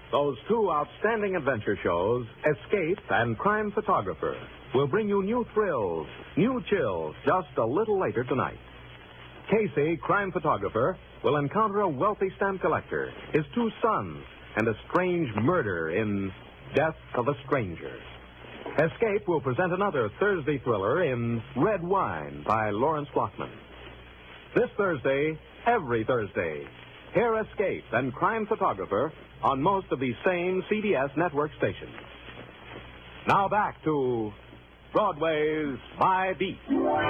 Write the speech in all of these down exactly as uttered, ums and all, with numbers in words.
Those two outstanding adventure shows, Escape and Crime Photographer, will bring you new thrills, new chills, just a little later tonight. Casey, Crime Photographer, will encounter a wealthy stamp collector, his two sons, and a strange murder in Death of a Stranger. Escape will present another Thursday thriller in Red Wine by Lawrence Blockman. This Thursday, every Thursday, hear Escape and Crime Photographer on most of these same C B S network stations. Now back to Broadway's My Beat.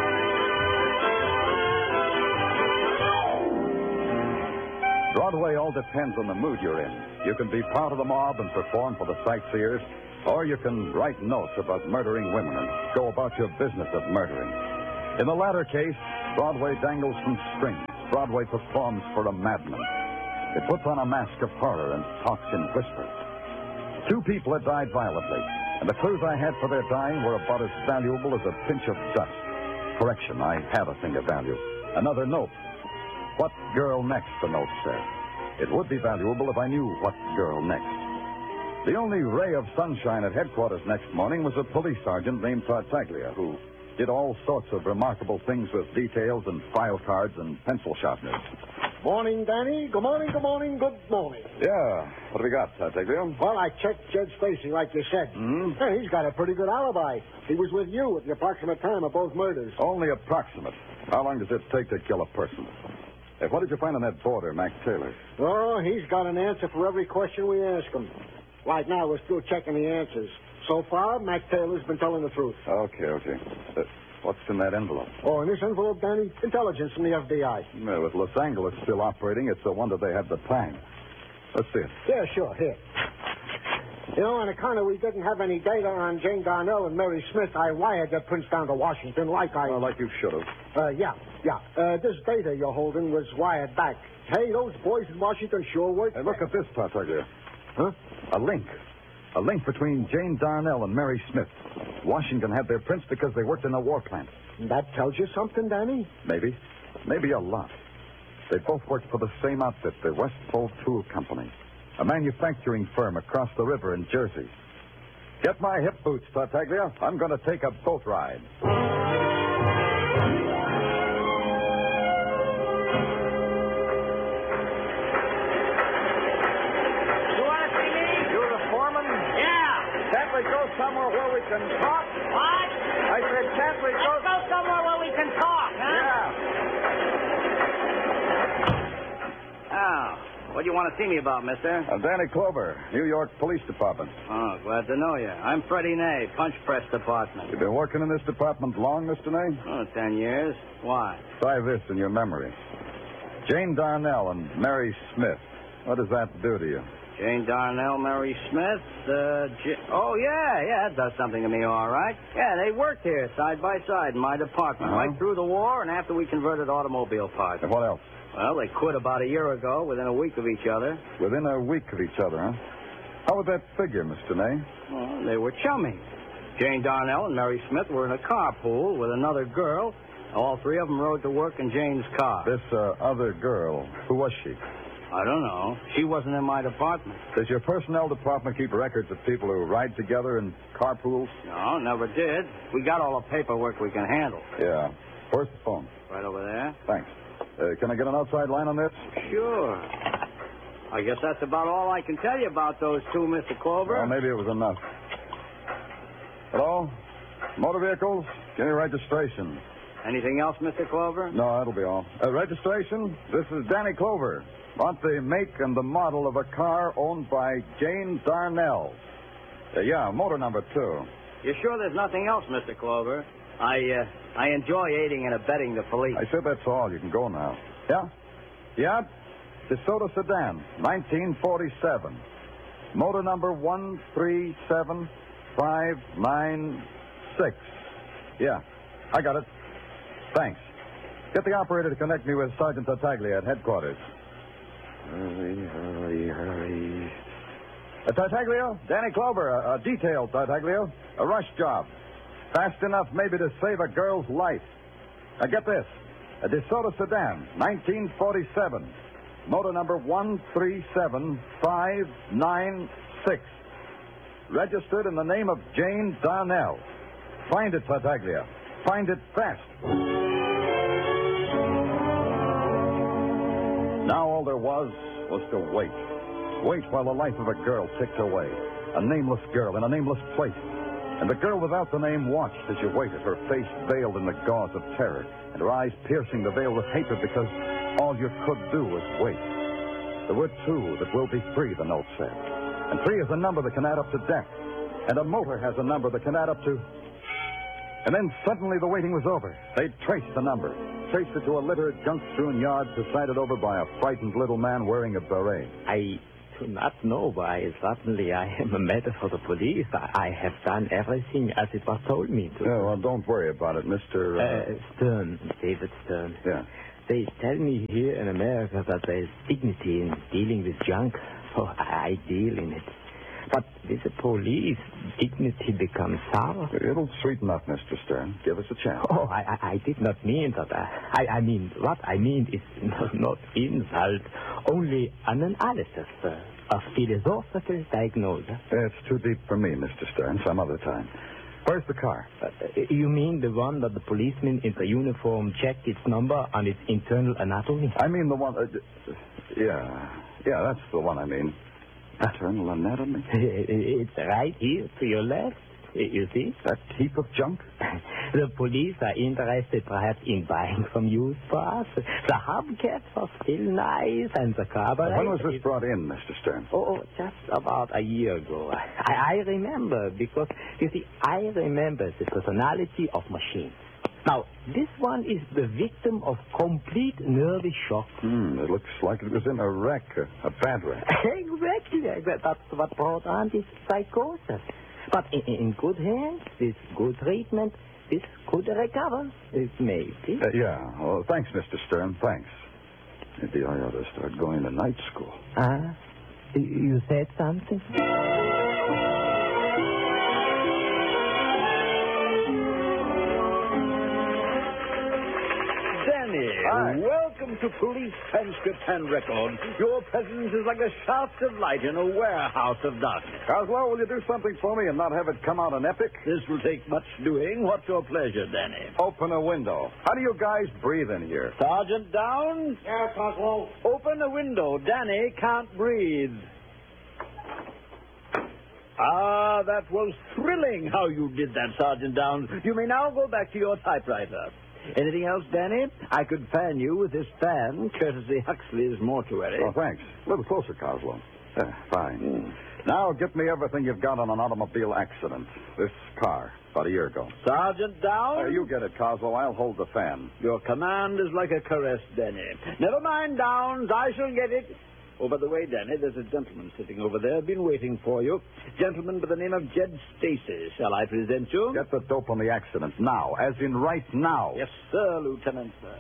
Broadway all depends on the mood you're in. You can be part of the mob and perform for the sightseers, or you can write notes about murdering women and go about your business of murdering. In the latter case, Broadway dangles from strings. Broadway performs for a madman. It puts on a mask of horror and talks in whispers. Two people had died violently, and the clues I had for their dying were about as valuable as a pinch of dust. Correction, I had a thing of value. Another note. What girl next, the note said. It would be valuable if I knew what girl next. The only ray of sunshine at headquarters next morning was a police sergeant named Tartaglia, who did all sorts of remarkable things with details and file cards and pencil sharpeners. Morning, Danny. Good morning, good morning, good morning. Yeah. What do we got, Tartaglia? Well, I checked Judge Stacy, like you said. Hmm? Hey, he's got a pretty good alibi. He was with you at the approximate time of both murders. Only approximate. How long does it take to kill a person? Hey, what did you find on that border, Mac Taylor? Oh, he's got an answer for every question we ask him. Right now, we're still checking the answers. So far, Mac Taylor's been telling the truth. Okay, okay. Uh, what's in that envelope? Oh, in this envelope, Danny, intelligence from the F B I. No, with Los Angeles still operating, it's a wonder they have the time. Let's see it. Yeah, sure, here. You know, on account of we didn't have any data on Jane Darnell and Mary Smith, I wired the prince down to Washington like I... Well, like you should have. Uh, yeah, yeah. Uh, this data you're holding was wired back. Hey, those boys in Washington sure work. Hey, look at this, Tartaglia. Huh? A link. A link between Jane Darnell and Mary Smith. Washington had their prints because they worked in a war plant. That tells you something, Danny? Maybe. Maybe a lot. They both worked for the same outfit, the West Pole Tool Company, a manufacturing firm across the river in Jersey. Get my hip boots, Tartaglia. I'm going to take a boat ride. Can't we go somewhere where we can talk? What? I said, can't we go... Let's go somewhere where we can talk, huh? Yeah. Oh, what do you want to see me about, mister? I'm Danny Clover, New York Police Department. Oh, glad to know you. I'm Freddie Ney, Punch Press Department. You've been working in this department long, Mister Ney? Oh, ten years. Why? Try this in your memory. Jane Darnell and Mary Smith. What does that do to you? Jane Darnell, Mary Smith, uh, J- oh, yeah, yeah, that does something to me, all right. Yeah, they worked here side by side in my department, Uh-huh. right through the war and after we converted automobile parts. And what else? Well, they quit about a year ago, within a week of each other. Within a week of each other, huh? How would that figure, Mister Ney? Well, they were chummy. Jane Darnell and Mary Smith were in a carpool with another girl. All three of them rode to work in Jane's car. This uh, other girl, who was she? I don't know. She wasn't in my department. Does your personnel department keep records of people who ride together in carpools? No, never did. We got all the paperwork we can handle. Yeah. Where's the phone? Right over there? Thanks. Uh, can I get an outside line on this? Sure. I guess that's about all I can tell you about those two, Mister Clover. Well, maybe it was enough. Hello? Motor vehicles? Give me registration. Anything else, Mister Clover? No, that'll be all. Uh, registration? This is Danny Clover. Want the make and the model of a car owned by Jane Darnell. Uh, yeah, motor number two. You sure there's nothing else, Mister Clover? I, uh, I enjoy aiding and abetting the police. I said that's all. You can go now. Yeah? Yeah? DeSoto sedan, nineteen forty-seven. Motor number one three seven five nine six. Yeah, I got it. Thanks. Get the operator to connect me with Sergeant Tartaglia at headquarters. Hurry, hurry, hurry. Uh, Tartaglia? Danny Clover, a, a detail, Tartaglia. A rush job. Fast enough maybe to save a girl's life. Now get this. A DeSoto sedan, nineteen forty-seven. motor number one three seven five nine six. Registered in the name of Jane Darnell. Find it, Tartaglia. Find it fast. Now all there was was to wait. Wait while the life of a girl ticked away. A nameless girl in a nameless place. And the girl without the name watched as you waited, her face veiled in the gauze of terror, and her eyes piercing the veil with hatred because all you could do was wait. There were two that will be free, the note said. And three is a number that can add up to death. And a motor has a number that can add up to... And then suddenly the waiting was over. They traced the number. Traced it to a littered, junk-strewn yard presided over by a frightened little man wearing a beret. I do not know why suddenly I am a matter for the police. I, I have done everything as it was told me to. Yeah, well, don't worry about it, Mister... Uh... Uh, Stern, David Stern. Yeah. They tell me here in America that there is dignity in dealing with junk. So I, I deal in it. But with the police, dignity becomes sour. It'll sweeten up, Mister Stern. Give us a chance. Oh, I, I, I did not mean that. I, I mean, what I mean is not, not insult, only an analysis, uh, a philosophical diagnosis. It's too deep for me, Mister Stern. Some other time. Where's the car? Uh, you mean the one that the policeman in the uniform checked its number on its internal anatomy? I mean the one... Uh, yeah. Yeah, that's the one I mean. Internal anatomy? It's right here to your left. You see? That heap of junk? The police are interested perhaps in buying some used parts. The hubcaps are still nice and the carburetor... When was this brought in, Mister Stern? Oh, just about a year ago. I, I remember because, you see, I remember the personality of machines. Now, this one is the victim of complete nervous shock. Hmm, it looks like it was in a wreck, a, a bad wreck. Exactly. That's what brought on this psychosis. But in, in good hands, with good treatment, this could recover. It may be. Uh, yeah. Well, thanks, Mister Stern. Thanks. Maybe I ought to start going to night school. Ah? You said something? Hi. Welcome to Police Transcript and Record. Your presence is like a shaft of light in a warehouse of darkness. Coswell, will you do something for me and not have it come out an epic? This will take much doing. What's your pleasure, Danny? Open a window. How do you guys breathe in here? Sergeant Downs? Yeah, Coswell. Open a window. Danny can't breathe. Ah, that was thrilling how you did that, Sergeant Downs. You may now go back to your typewriter. Anything else, Danny? I could fan you with this fan, courtesy Huxley's mortuary. Oh, thanks. A little closer, Coswell. Yeah, fine. Mm. Now get me everything you've got on an automobile accident. This car, about a year ago. Sergeant Downs? Uh, you get it, Coswell. I'll hold the fan. Your command is like a caress, Danny. Never mind, Downs. I shall get it. Oh, by the way, Danny, there's a gentleman sitting over there, been waiting for you. Gentleman by the name of Jed Stacy. Shall I present you? Get the dope on the accident now, as in right now. Yes, sir, Lieutenant, sir.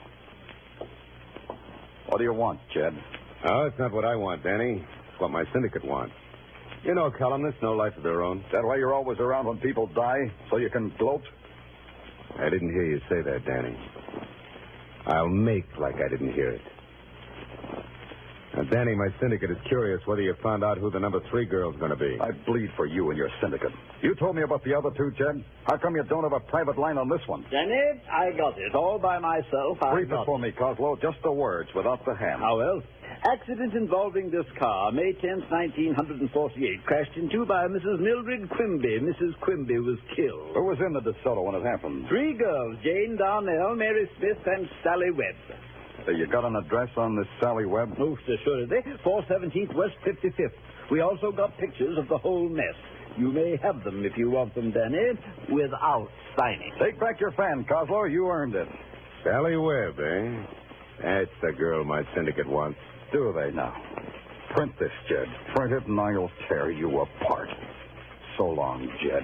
What do you want, Jed? Oh, it's not what I want, Danny. It's what my syndicate wants. You know, columnists, no life of their own. Is that why you're always around when people die? So you can gloat? I didn't hear you say that, Danny. I'll make like I didn't hear it. Now, Danny, my syndicate is curious whether you found out who the number three girl's going to be. I bleed for you and your syndicate. You told me about the other two, Jed. How come you don't have a private line on this one? Danny, I got it all by myself. I Brief got it for me, Coslow. Just the words, without the hand. How else? Accident involving this car, May tenth, nineteen forty-eight. Crashed into by Missus Mildred Quimby. Missus Quimby was killed. Who was in the DeSoto when it happened? Three girls, Jane Darnell, Mary Smith, and Sally Webb. Uh, you got an address on this Sally Webb? Most assuredly. four seventeenth West fifty-fifth. We also got pictures of the whole mess. You may have them if you want them, Danny, without signing. Take back your fan, Coslow. You earned it. Sally Webb, eh? That's the girl my syndicate wants. Do they now? Print this, Jed. Print it and I'll tear you apart. So long, Jed.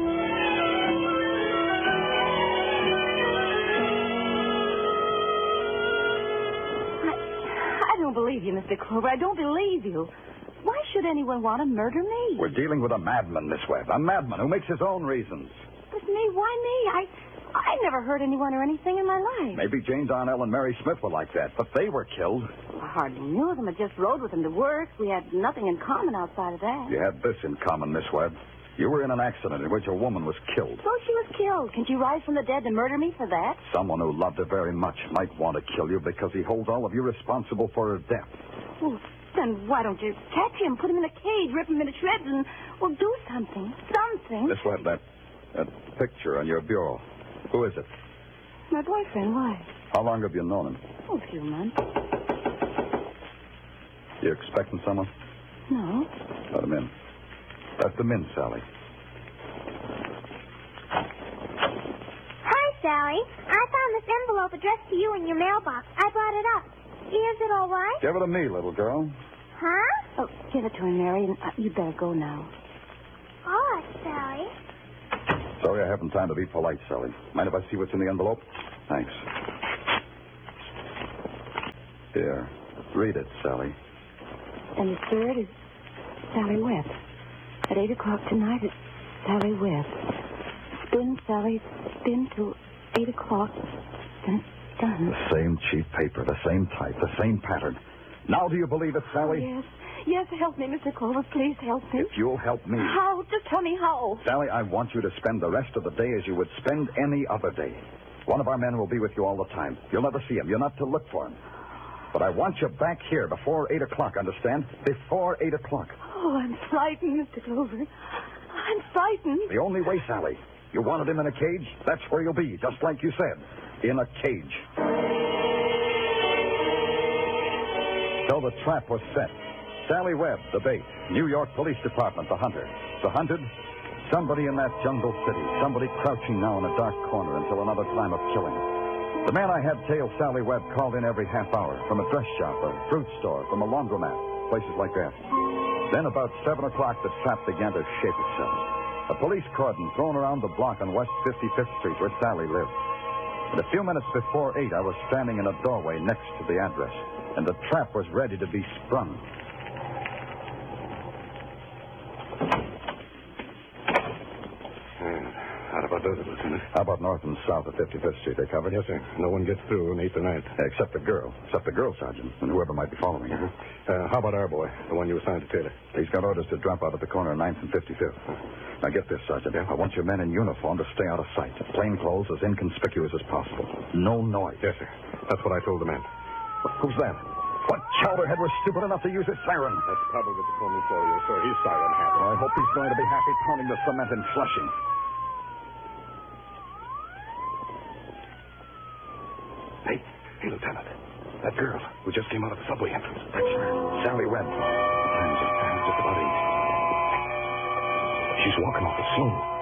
I don't believe you, Mister Clover. I don't believe you. Why should anyone want to murder me? We're dealing with a madman, Miss Webb. A madman who makes his own reasons. But me? Why me? I I never hurt anyone or anything in my life. Maybe Jane Darnell and Mary Smith were like that, but they were killed. I hardly knew them. I just rode with them to work. We had nothing in common outside of that. You had this in common, Miss Webb. You were in an accident in which a woman was killed. So she was killed. Can you rise from the dead to murder me for that? Someone who loved her very much might want to kill you because he holds all of you responsible for her death. Well, then why don't you catch him, put him in a cage, rip him into shreds, and, well, do something. Something. Miss Webb, that, that picture on your bureau, who is it? My boyfriend. Why? How long have you known him? Oh, a few months. You expecting someone? No. Let him in. Let them in, Sally. Hi, Sally. I found this envelope addressed to you in your mailbox. I brought it up. Is it all right? Give it to me, little girl. Huh? Oh, give it to him, Mary, and uh, you better go now. All right, Sally. Sorry I haven't time to be polite, Sally. Mind if I see what's in the envelope? Thanks. Here. Read it, Sally. And the third is Sally Webb. At eight o'clock tonight, it's Sally Webb. Spin, Sally, spin till eight o'clock, then it's done. The same cheap paper, the same type, the same pattern. Now do you believe it, Sally? Oh, yes. Yes, help me, Mister Clover. Please help me. If you'll help me. How? Just tell me how. Sally, I want you to spend the rest of the day as you would spend any other day. One of our men will be with you all the time. You'll never see him. You're not to look for him. But I want you back here before eight o'clock, understand? Before eight o'clock. Oh, I'm frightened, Mister Clover. I'm frightened. The only way, Sally. You wanted him in a cage? That's where you'll be, just like you said. In a cage. So the trap was set. Sally Webb, the bait. New York Police Department, the hunter. The hunted? Somebody in that jungle city. Somebody crouching now in a dark corner until another time of killing. The man I had tail Sally Webb called in every half hour from a dress shop, a fruit store, from a laundromat, places like that. Then about seven o'clock, the trap began to shape itself. A police cordon thrown around the block on West fifty-fifth Street where Sally lived. And a few minutes before eight, I was standing in a doorway next to the address, and the trap was ready to be sprung. How about those of us, Lieutenant? How about north and south of fifty-fifth Street? They covered? Yes, sir. No one gets through on eighth and ninth. Except the girl. Except the girl, Sergeant, and whoever might be following her. Uh-huh. Uh, how about our boy, the one you assigned to Taylor? He's got orders to drop out at the corner of ninth and fifty-fifth. Now, get this, Sergeant. Yeah? I want your men in uniform to stay out of sight. Plain clothes, as inconspicuous as possible. No noise. Yes, sir. That's what I told the man. Who's that? What chowderhead was stupid enough to use his siren? That's probably the foreman for you, sir. He's siren happy. Oh, I hope he's going to be happy pounding the cement in Flushing. Hey, hey, Lieutenant. That girl who just came out of the subway entrance. That's her. Sally Webb. The time's just, time's just about eight. She's walking off the saloon.